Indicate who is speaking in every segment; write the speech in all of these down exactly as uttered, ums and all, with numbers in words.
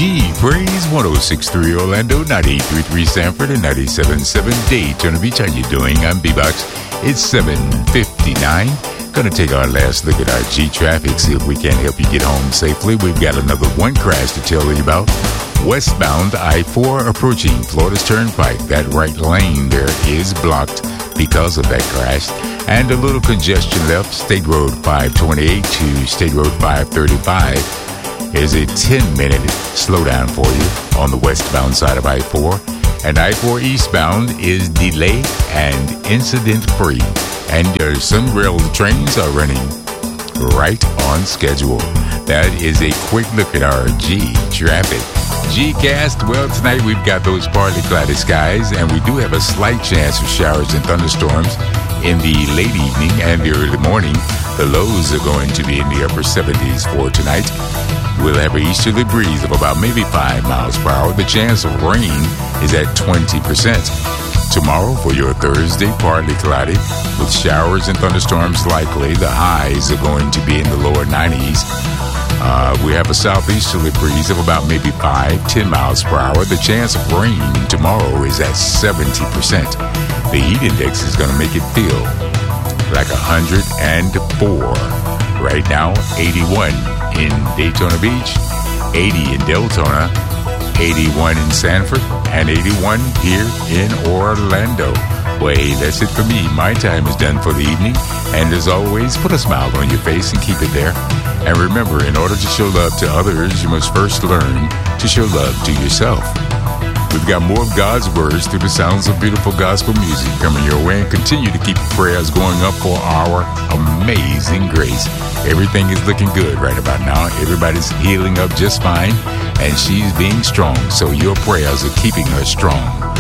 Speaker 1: G Praise ten sixty-three Orlando, ninety-eight point three Sanford, and ninety-seven point seven Daytona Beach. How you doing? I'm B-Box. It's seven fifty-nine. Gonna take our last look at our G traffic, see if we can help you get home safely. We've got another one crash to tell you about. Westbound I four approaching Florida's Turnpike. That right lane there is blocked because of that crash. And a little congestion left. State Road five twenty-eight to State Road five thirty-five. Here's a ten-minute slowdown for you on the westbound side of I four. And I four eastbound is delayed and incident-free. And uh, some rail trains are running right on schedule. That is a quick look at our G traffic. G-Cast, well, tonight we've got those partly cloudy skies, and we do have a slight chance of showers and thunderstorms in the late evening and the early morning. The lows are going to be in the upper seventies for tonight. We'll have an easterly breeze of about maybe five miles per hour. The chance of rain is at twenty percent. Tomorrow for your Thursday, partly cloudy with showers and thunderstorms likely. The highs are going to be in the lower nineties. Uh, we have a southeasterly breeze of about maybe five, ten miles per hour. The chance of rain tomorrow is at seventy percent. The heat index is going to make it feel like one hundred four. Right now, eighty-one in Daytona Beach, eighty in Deltona, eighty-one in Sanford, and eighty-one here in Orlando. Well, hey, that's it for me. My time is done for the evening. And as always, put a smile on your face and keep it there. And remember, in order to show love to others, you must first learn to show love to yourself. We've got more of God's words through the sounds of beautiful gospel music coming your way, and continue to keep prayers going up for our amazing grace. Everything is looking good right about now. Everybody's healing up just fine, and she's being strong, so your prayers are keeping her strong.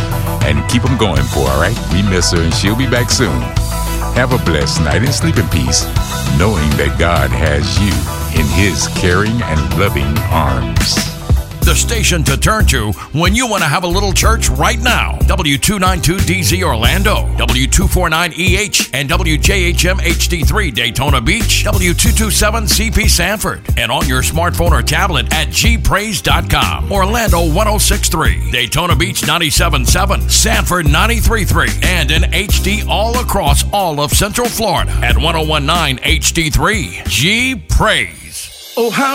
Speaker 1: And keep them going for her, all right? We miss her, and she'll be back soon. Have a blessed night and sleep in peace, knowing that God has you in his caring and loving arms.
Speaker 2: The station to turn to when you want to have a little church right now. W two ninety-two D Z Orlando, W two forty-nine E H, and W J H M H D three Daytona Beach, W two twenty-seven C P Sanford, and on your smartphone or tablet at g praise dot com. Orlando ten sixty-three, Daytona Beach ninety-seven point seven, Sanford ninety-three point three, and in H D all across all of Central Florida at ten nineteen H D three. G Praise. Oh, how